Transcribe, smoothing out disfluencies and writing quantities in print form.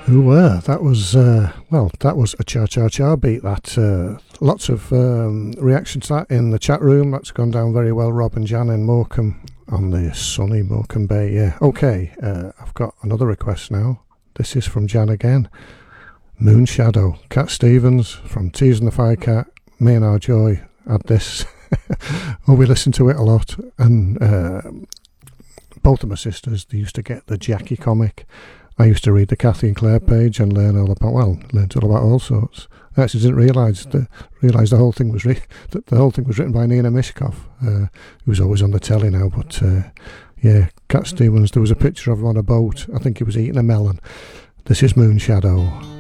That was that was a cha-cha-cha beat. That lots of reaction to that in the chat room. That's gone down very well. Rob and Jan in Morecambe on the sunny Morecambe Bay. Yeah. Okay. I've got another request now. This is from Jan again. Moon Shadow. Cat Stevens from Tees and the Firecat. Me and Our Joy had this. We listened to it a lot, and both of my sisters, they used to get the Jackie comic. I used to read the Kathy and Claire page and learned all about all sorts. I actually didn't realise the whole thing was that the whole thing was written by Nina Mishkov, who's always on the telly now. But Cat Stevens, there was a picture of him on a boat. I think he was eating a melon. This is Moon Shadow.